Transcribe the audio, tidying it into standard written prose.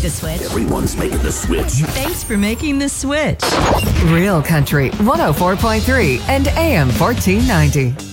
the switch. Everyone's making the switch. Thanks for making the switch. Real Country 104.3 and AM 1490.